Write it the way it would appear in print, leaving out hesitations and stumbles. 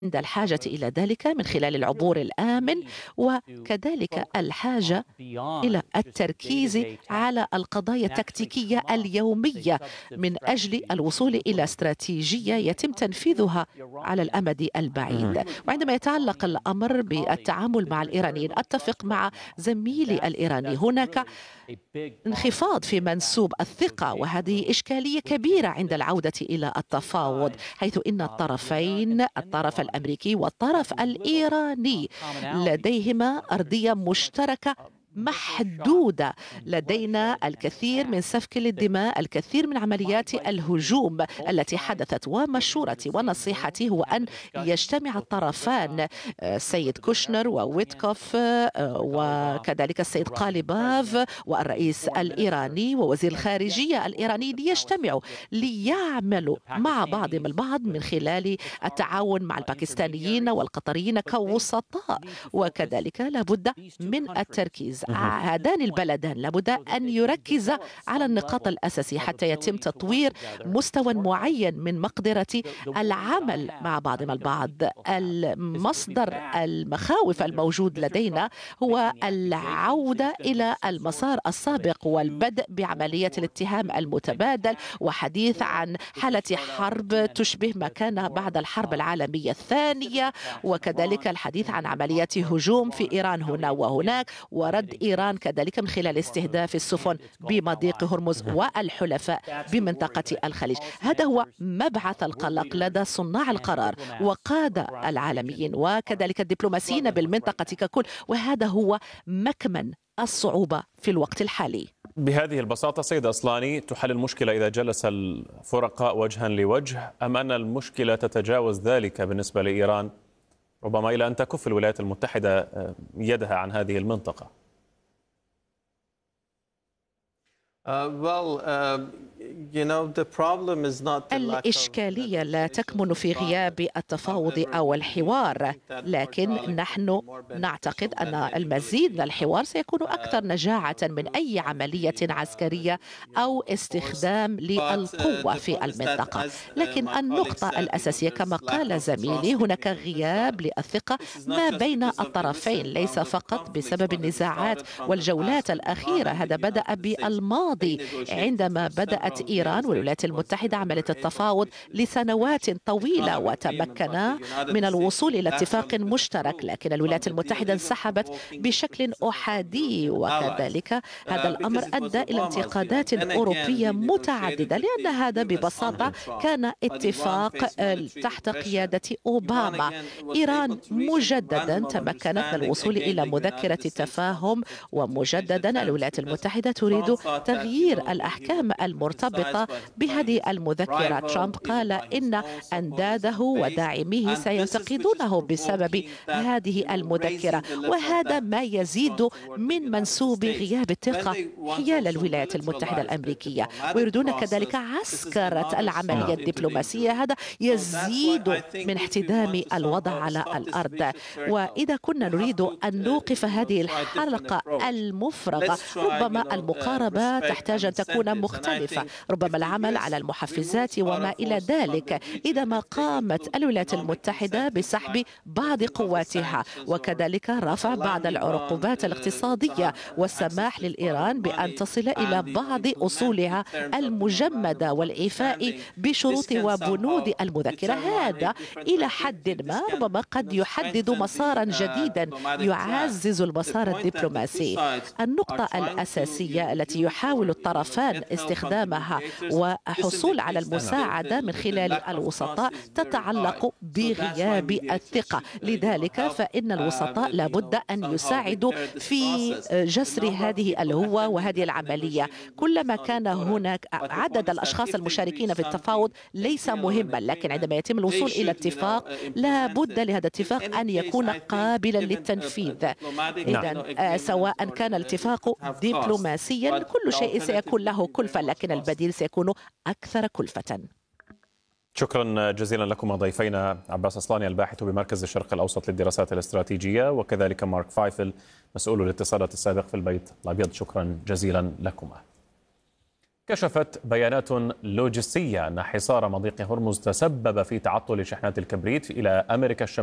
عند الحاجة إلى ذلك من خلال العبور الآمن، وكذلك الحاجة إلى التركيز على القضايا التكتيكية اليومية من أجل الوصول إلى استراتيجية يتم تنفيذها على الأمد البعيد. وعندما يتعلق الأمر بالتعامل مع الإيرانيين، أتفق مع زميلي الإيراني، هناك انخفاض في منسوب الثقة، وهذه إشكالية كبيرة عند العودة إلى التفاوض، حيث إن الطرفين، الطرف الأمريكي والطرف الإيراني، لديهما أرضية مشتركة محدودة. لدينا الكثير من سفك للدماء، الكثير من عمليات الهجوم التي حدثت، ومشورتي ونصيحتي هو أن يجتمع الطرفان، السيد كوشنر وويتكوف وكذلك السيد قاليباف والرئيس الإيراني ووزير الخارجية الإيراني، ليجتمعوا ليعملوا مع بعضهم البعض من خلال التعاون مع الباكستانيين والقطريين كوسطاء. وكذلك لابد من التركيز، هذان البلدان لابد أن يركز على النقاط الأساسية حتى يتم تطوير مستوى معين من مقدرة العمل مع بعضهم البعض. المصدر المخاوف الموجود لدينا هو العودة إلى المسار السابق والبدء بعملية الاتهام المتبادل، وحديث عن حالة حرب تشبه ما كان بعد الحرب العالمية الثانية، وكذلك الحديث عن عمليات هجوم في إيران هنا وهناك، ورد إيران كذلك من خلال استهداف السفن بمضيق هرمز والحلفاء بمنطقة الخليج. هذا هو مبعث القلق لدى صناع القرار وقادة العالميين وكذلك الدبلوماسيين بالمنطقة ككل، وهذا هو مكمن الصعوبة في الوقت الحالي. بهذه البساطة سيد أصلاني، تحل المشكلة إذا جلس الفرقاء وجها لوجه، أم أن المشكلة تتجاوز ذلك بالنسبة لإيران، ربما إلى أن تكف الولايات المتحدة يدها عن هذه المنطقة؟ الإشكالية لا تكمن في غياب التفاوض أو الحوار، لكن نحن نعتقد أن المزيد من الحوار سيكون أكثر نجاعة من أي عملية عسكرية أو استخدام للقوة في المنطقة. لكن النقطة الأساسية كما قال زميلي، هناك غياب للثقة ما بين الطرفين، ليس فقط بسبب النزاعات والجولات الأخيرة. هذا بدأ بالماضي عندما بدأت إيران والولايات المتحدة عملية التفاوض لسنوات طويلة وتمكنا من الوصول إلى اتفاق مشترك، لكن الولايات المتحدة انسحبت بشكل أحادي، وكذلك هذا الأمر أدى إلى انتقادات أوروبية متعددة، لأن هذا ببساطة كان اتفاق تحت قيادة أوباما. إيران مجددا تمكنت من الوصول إلى مذكرة تفاهم، ومجددا الولايات المتحدة تريد تغيير الأحكام المرتبطة بهذه المذكرة. ترامب قال إن أنداده وداعميه سينتقدونه بسبب هذه المذكرة، وهذا ما يزيد من منسوب غياب الثقة حيال الولايات المتحدة الأمريكية، ويريدون كذلك عسكرة العملية الدبلوماسية. هذا يزيد من احتدام الوضع على الأرض. وإذا كنا نريد أن نوقف هذه الحلقة المفرغة، ربما المقاربة تحتاج أن تكون مختلفة، ربما العمل على المحفزات وما إلى ذلك. إذا ما قامت الولايات المتحدة بسحب بعض قواتها وكذلك رفع بعض العقوبات الاقتصادية والسماح للإيران بأن تصل إلى بعض أصولها المجمدة والإيفاء بشروط وبنود المذكرة، هذا إلى حد ما ربما قد يحدد مسارا جديدا يعزز المسار الدبلوماسي. النقطة الأساسية التي يحاول الطرفان استخدامها وحصول على المساعدة من خلال الوسطاء تتعلق بغياب الثقة. لذلك فإن الوسطاء لابد أن يساعدوا في جسر هذه الهوة وهذه العملية. كلما كان هناك عدد الأشخاص المشاركين في التفاوض ليس مهما، لكن عندما يتم الوصول إلى اتفاق لابد لهذا الاتفاق أن يكون قابلا للتنفيذ. إذن سواء كان الاتفاق دبلوماسيا، كل شيء سيكون له كلفة، لكن البديل سيكون أكثر كلفة. شكرا جزيلا لكم ضيفينا، عباس أصلاني الباحث بمركز الشرق الأوسط للدراسات الاستراتيجية، وكذلك مارك فايفل مسؤول الاتصالات السابق في البيت الأبيض. شكرا جزيلا لكما. كشفت بيانات لوجستية أن حصار مضيق هرمز تسبب في تعطل شحنات الكبريت إلى أمريكا الشمالية